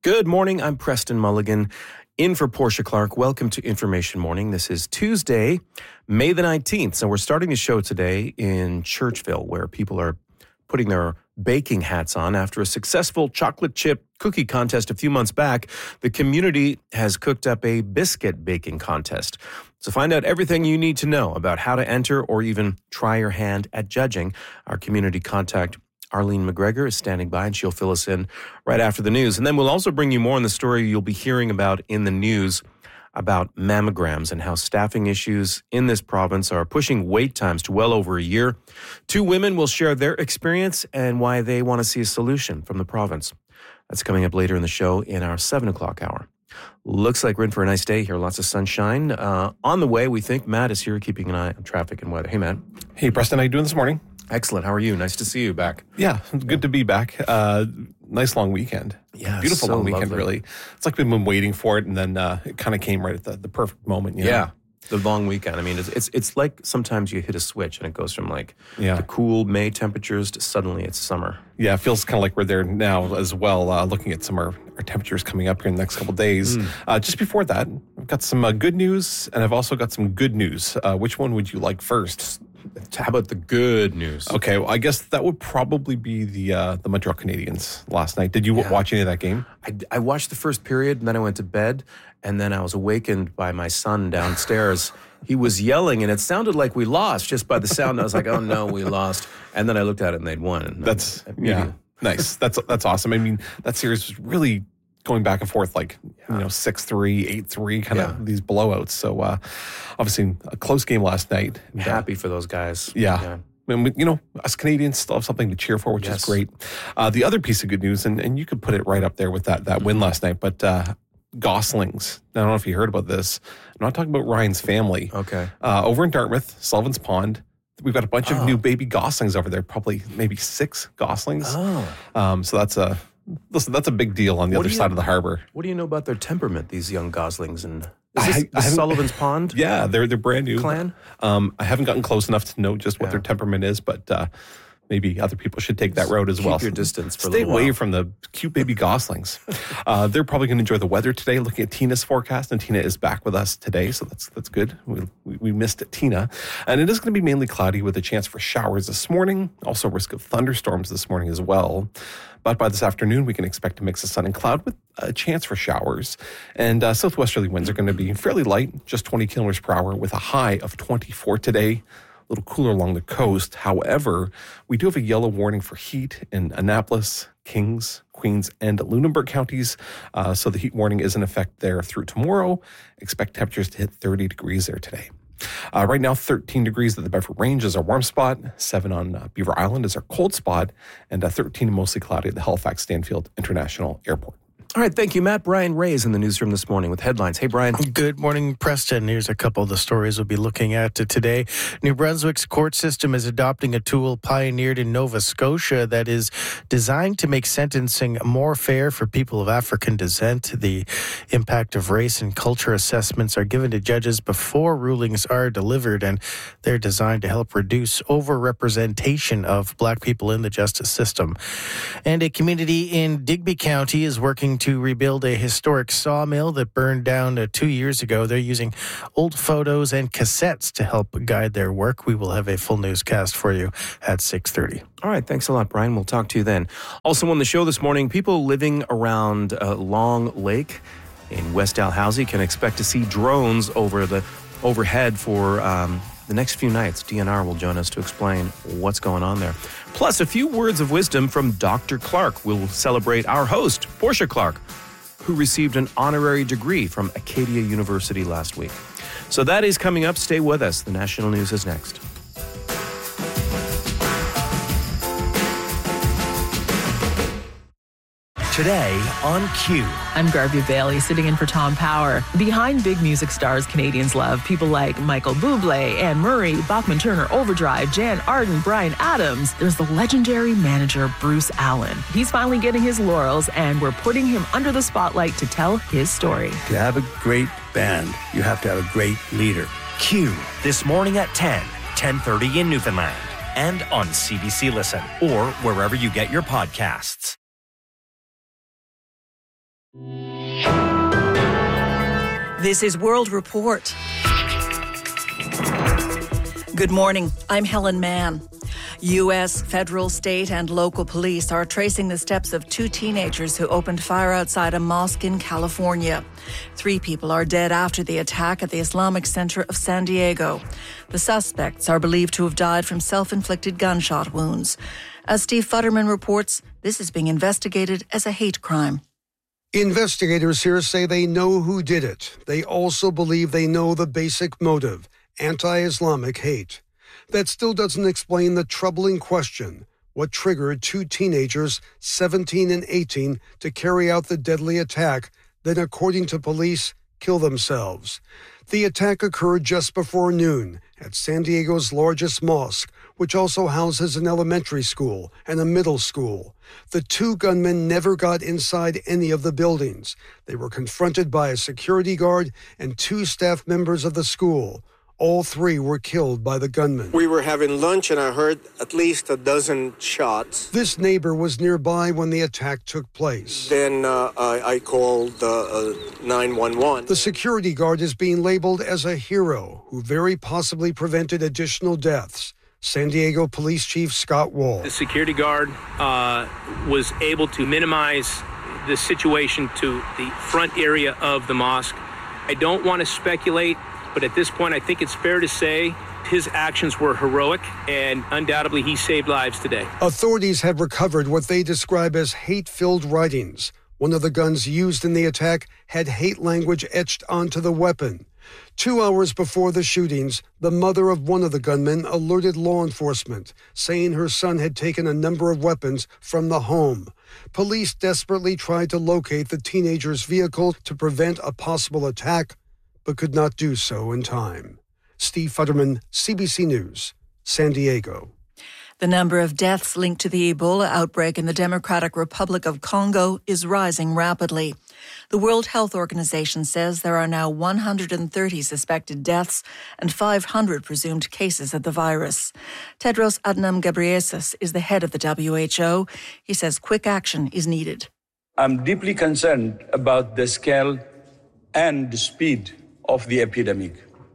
Good morning. I'm Preston Mulligan, in for Portia Clark. Welcome to Information Morning. This is Tuesday, May the 19th. So we're starting the show today in Churchville, where people are putting their baking hats on. After a successful chocolate chip cookie contest a few months back, the community has cooked up a biscuit baking contest. So find out everything you need to know about how to enter or even try your hand at judging. Our community contact Arlene McGregor is standing by, and she'll fill us in right after the news. And then we'll also bring you more on the story you'll be hearing about in the news about mammograms and how staffing issues in this province are pushing wait times to well over a year. Two women will share their experience and why they want to see a solution from the province. That's coming up later in the show in our 7 o'clock hour. Looks like we're in for a nice day here. Lots of sunshine. On the way, we think Matt is here keeping an eye on traffic and weather. Hey, Matt. Hey, Preston. How you doing this morning? Excellent. How are you? Nice to see you back. Yeah, good to be back. Nice long weekend. Yeah, beautiful so long weekend, lovely. Really. It's like we've been waiting for it, and then it kind of came right at the perfect moment. You know? Yeah, the long weekend. I mean, it's like sometimes you hit a switch and it goes from like the cool May temperatures to suddenly it's summer. Yeah, it feels kind of like we're there now as well, looking at some of our temperatures coming up here in the next couple of days. Just before that, I've got some good news, and I've also got some good news. Which one would you like first? How about the good news? Okay, well, I guess that would probably be the Montreal Canadiens last night. Did you watch any of that game? I watched the first period, and then I went to bed, and then I was awakened by my son downstairs. He was yelling, and it sounded like we lost just by the sound. I was like, oh, no, we lost. And then I looked at it, and they'd won. And nice. That's awesome. I mean, that series was really going back and forth, like 6-3, 8-3, kind of these blowouts. So obviously a close game last night. Happy for those guys. Yeah. And us Canadians still have something to cheer for, which is great. The other piece of good news, and you could put it right up there with that win last night, but Goslings. I don't know if you heard about this. I'm not talking about Ryan's family. Okay. Over in Dartmouth, Sullivan's Pond, we've got a bunch of new baby Goslings over there, probably maybe 6 Goslings. So that's a big deal on the other side of the harbor. What do you know about their temperament, these young goslings? And is this Sullivan's Pond? Yeah, they're brand new. Clan? I haven't gotten close enough to know just what their temperament is, but maybe other people should take that road as well. Keep your distance for a Stay little away while. from the cute baby goslings. They're probably going to enjoy the weather today. Looking at Tina's forecast, and Tina is back with us today, so that's good. We missed Tina. And it is going to be mainly cloudy with a chance for showers this morning. Also risk of thunderstorms this morning as well. But by this afternoon, we can expect a mix of sun and cloud with a chance for showers. And southwesterly winds are going to be fairly light, just 20 kilometers per hour with a high of 24 today. A little cooler along the coast. However, we do have a yellow warning for heat in Annapolis, Kings, Queens, and Lunenburg counties. So the heat warning is in effect there through tomorrow. Expect temperatures to hit 30 degrees there today. Right now, 13 degrees at the Bedford Range is our warm spot. 7 on Beaver Island is our cold spot. And 13 and mostly cloudy at the Halifax Stanfield International Airport. All right, thank you, Matt. Brian Ray is in the newsroom this morning with headlines. Hey, Brian. Good morning, Preston. Here's a couple of the stories we'll be looking at today. New Brunswick's court system is adopting a tool pioneered in Nova Scotia that is designed to make sentencing more fair for people of African descent. The impact of race and culture assessments are given to judges before rulings are delivered, and they're designed to help reduce overrepresentation of Black people in the justice system. And a community in Digby County is working to rebuild a historic sawmill that burned down 2 years ago. They're using old photos and cassettes to help guide their work. We will have a full newscast for you at 6:30. All right, thanks a lot, Brian. We'll talk to you then. Also on the show this morning, people living around Long Lake in West Dalhousie can expect to see drones overhead for the next few nights. DNR will join us to explain what's going on there. Plus, a few words of wisdom from Dr. Clark. We'll celebrate our host, Portia Clark, who received an honorary degree from Acadia University last week. So that is coming up. Stay with us. The national news is next. Today on Q. I'm Garvey Bailey, sitting in for Tom Power. Behind big music stars Canadians love, people like Michael Bublé, Anne Murray, Bachman Turner Overdrive, Jan Arden, Bryan Adams, there's the legendary manager Bruce Allen. He's finally getting his laurels, and we're putting him under the spotlight to tell his story. To have a great band, you have to have a great leader. Q, this morning at 10:30 in Newfoundland, and on CBC Listen, or wherever you get your podcasts. This is World Report. Good morning. I'm Helen Mann. U.S. federal, state and local police are tracing the steps of two teenagers who opened fire outside a mosque in California. 3 people are dead after the attack at the Islamic Center of San Diego. The suspects are believed to have died from self-inflicted gunshot wounds. As Steve Futterman reports, this is being investigated as a hate crime. Investigators here say they know who did it. They also believe they know the basic motive: anti-Islamic hate. That still doesn't explain the troubling question: what triggered 2 teenagers, 17 and 18, to carry out the deadly attack, then, according to police, kill themselves? The attack occurred just before noon at San Diego's largest mosque, which also houses an elementary school and a middle school. The 2 gunmen never got inside any of the buildings. They were confronted by a security guard and 2 staff members of the school. All 3 were killed by the gunmen. We were having lunch and I heard at least a dozen shots. This neighbor was nearby when the attack took place. Then I called 911. The security guard is being labeled as a hero who very possibly prevented additional deaths. San Diego Police Chief Scott Wall. The security guard was able to minimize the situation to the front area of the mosque. I don't want to speculate, but at this point, I think it's fair to say his actions were heroic, and undoubtedly he saved lives today. Authorities have recovered what they describe as hate-filled writings. One of the guns used in the attack had hate language etched onto the weapon. 2 hours before the shootings, the mother of one of the gunmen alerted law enforcement, saying her son had taken a number of weapons from the home. Police desperately tried to locate the teenager's vehicle to prevent a possible attack, but could not do so in time. Steve Futterman, CBC News, San Diego. The number of deaths linked to the Ebola outbreak in the Democratic Republic of Congo is rising rapidly. The World Health Organization says there are now 130 suspected deaths and 500 presumed cases of the virus. Tedros Adhanom Ghebreyesus is the head of the WHO. He says quick action is needed. I'm deeply concerned about the scale and the speed of the epidemic.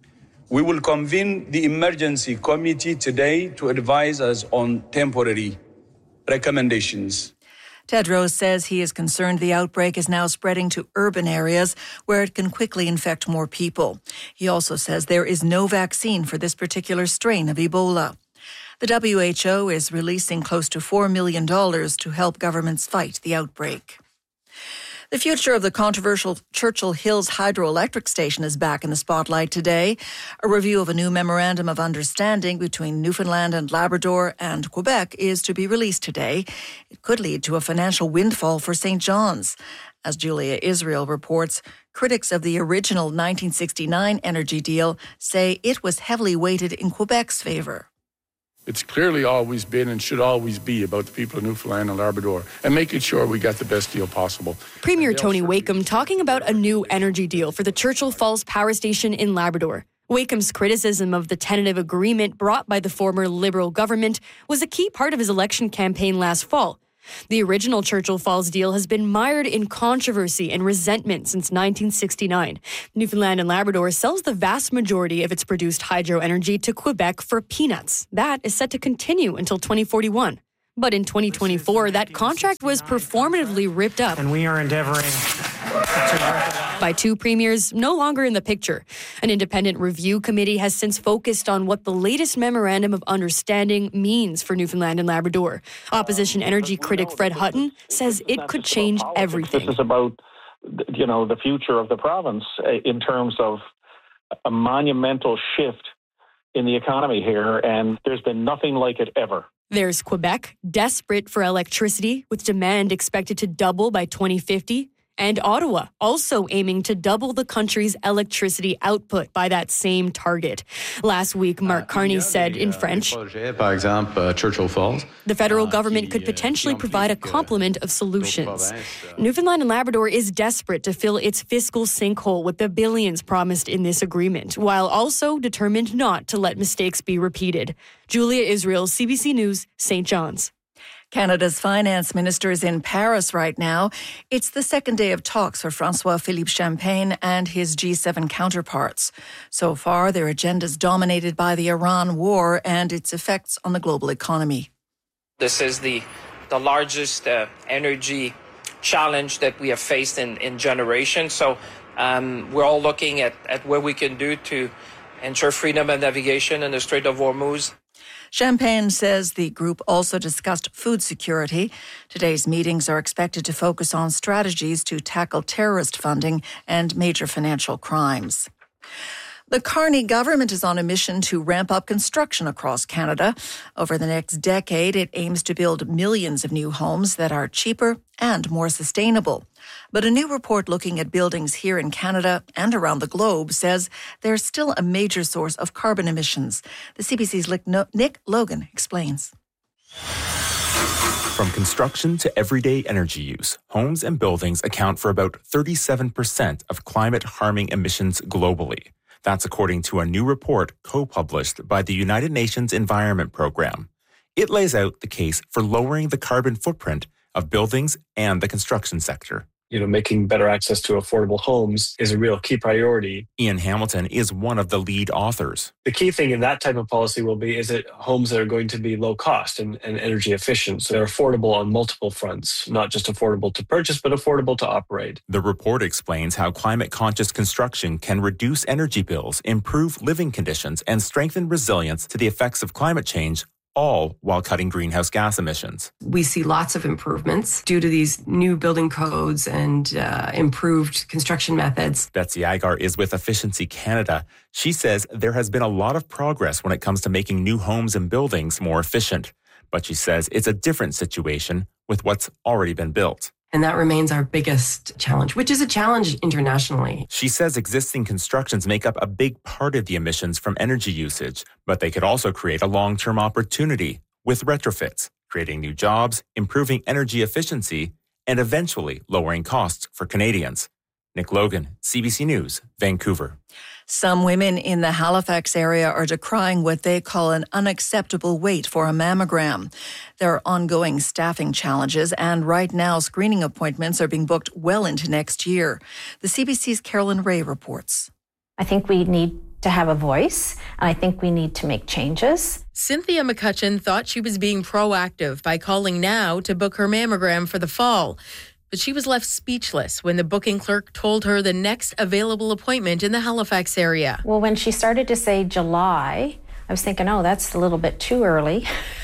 We will convene the emergency committee today to advise us on temporary recommendations. Tedros says he is concerned the outbreak is now spreading to urban areas where it can quickly infect more people. He also says there is no vaccine for this particular strain of Ebola. The WHO is releasing close to $4 million to help governments fight the outbreak. The future of the controversial Churchill Hills hydroelectric station is back in the spotlight today. A review of a new memorandum of understanding between Newfoundland and Labrador and Quebec is to be released today. It could lead to a financial windfall for St. John's. As Julia Israel reports, critics of the original 1969 energy deal say it was heavily weighted in Quebec's favour. It's clearly always been and should always be about the people of Newfoundland and Labrador and making sure we got the best deal possible. Premier Tony Wakeham talking about a new energy deal for the Churchill Falls Power Station in Labrador. Wakeham's criticism of the tentative agreement brought by the former Liberal government was a key part of his election campaign last fall. The original Churchill Falls deal has been mired in controversy and resentment since 1969. Newfoundland and Labrador sells the vast majority of its produced hydro energy to Quebec for peanuts. That is set to continue until 2041. But in 2024, that contract was performatively ripped up. And we are endeavoring by 2 premiers no longer in the picture. An independent review committee has since focused on what the latest memorandum of understanding means for Newfoundland and Labrador. Opposition energy critic Fred Hutton says it could change everything. This is about, the future of the province in terms of a monumental shift in the economy here, and there's been nothing like it ever. There's Quebec, desperate for electricity, with demand expected to double by 2050. And Ottawa, also aiming to double the country's electricity output by that same target. Last week, Mark Carney said in French, Par exemple, Churchill Falls. The federal government could potentially provide a complement of solutions. Newfoundland and Labrador is desperate to fill its fiscal sinkhole with the billions promised in this agreement, while also determined not to let mistakes be repeated. Julia Israel, CBC News, St. John's. Canada's finance minister is in Paris right now. It's the second day of talks for François-Philippe Champagne and his G7 counterparts. So far, their agenda is dominated by the Iran war and its effects on the global economy. This is the largest energy challenge that we have faced in generations. So we're all looking at what we can do to ensure freedom of navigation in the Strait of Hormuz. Champagne says the group also discussed food security. Today's meetings are expected to focus on strategies to tackle terrorist funding and major financial crimes. The Carney government is on a mission to ramp up construction across Canada. Over the next decade, it aims to build millions of new homes that are cheaper and more sustainable. But a new report looking at buildings here in Canada and around the globe says there's still a major source of carbon emissions. The CBC's Nick Logan explains. From construction to everyday energy use, homes and buildings account for about 37% of climate-harming emissions globally. That's according to a new report co-published by the United Nations Environment Programme. It lays out the case for lowering the carbon footprint of buildings and the construction sector. Making better access to affordable homes is a real key priority. Ian Hamilton is one of the lead authors. The key thing in that type of policy will be is it homes that are going to be low cost and energy efficient. So they're affordable on multiple fronts, not just affordable to purchase, but affordable to operate. The report explains how climate-conscious construction can reduce energy bills, improve living conditions, and strengthen resilience to the effects of climate change, all while cutting greenhouse gas emissions. We see lots of improvements due to these new building codes and improved construction methods. Betsy Agar is with Efficiency Canada. She says there has been a lot of progress when it comes to making new homes and buildings more efficient. But she says it's a different situation with what's already been built. And that remains our biggest challenge, which is a challenge internationally. She says existing constructions make up a big part of the emissions from energy usage, but they could also create a long-term opportunity with retrofits, creating new jobs, improving energy efficiency, and eventually lowering costs for Canadians. Nick Logan, CBC News, Vancouver. Some women in the Halifax area are decrying what they call an unacceptable wait for a mammogram. There are ongoing staffing challenges, and right now screening appointments are being booked well into next year. The CBC's Carolyn Ray reports. I think we need to have a voice, and I think we need to make changes. Cynthia McCutcheon thought she was being proactive by calling now to book her mammogram for the fall. But she was left speechless when the booking clerk told her the next available appointment in the Halifax area. Well, when she started to say July, I was thinking, oh, that's a little bit too early.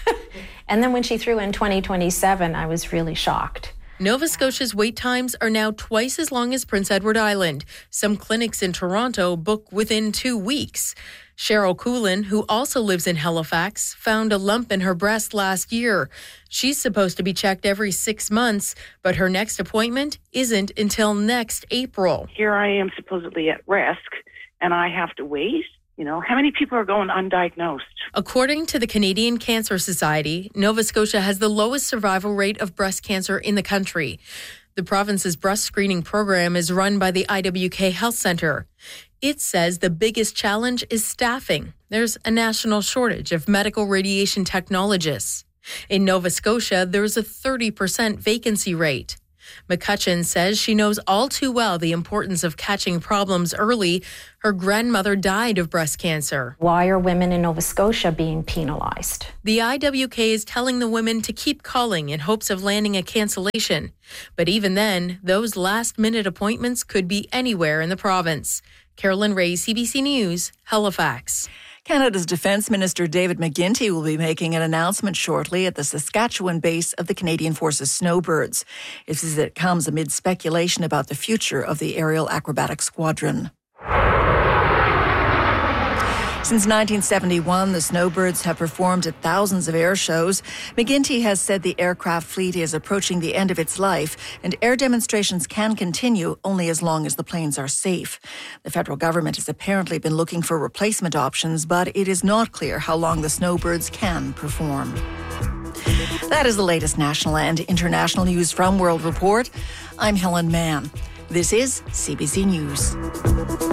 And then when she threw in 2027, I was really shocked. Nova Scotia's wait times are now twice as long as Prince Edward Island. Some clinics in Toronto book within 2 weeks. Cheryl Coolin, who also lives in Halifax, found a lump in her breast last year. She's supposed to be checked every 6 months, but her next appointment isn't until next April. Here I am supposedly at risk, and I have to wait. How many people are going undiagnosed? According to the Canadian Cancer Society, Nova Scotia has the lowest survival rate of breast cancer in the country. The province's breast screening program is run by the IWK Health Centre. It says the biggest challenge is staffing. There's a national shortage of medical radiation technologists. In Nova Scotia, there's a 30% vacancy rate. McCutcheon says she knows all too well the importance of catching problems early. Her grandmother died of breast cancer. Why are women in Nova Scotia being penalized? The IWK is telling the women to keep calling in hopes of landing a cancellation. But even then, those last-minute appointments could be anywhere in the province. Carolyn Ray, CBC News, Halifax. Canada's Defence Minister David McGuinty will be making an announcement shortly at the Saskatchewan base of the Canadian Forces Snowbirds. His visit comes amid speculation about the future of the Aerial Acrobatic Squadron. Since 1971, the Snowbirds have performed at thousands of air shows. McGuinty has said the aircraft fleet is approaching the end of its life, and air demonstrations can continue only as long as the planes are safe. The federal government has apparently been looking for replacement options, but it is not clear how long the Snowbirds can perform. That is the latest national and international news from World Report. I'm Helen Mann. This is CBC News.